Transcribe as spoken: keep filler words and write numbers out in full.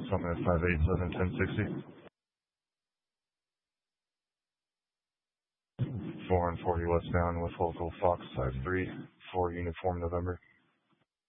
Something at five eight seven ten sixty. four and forty westbound with local Fox five three, four uniform November.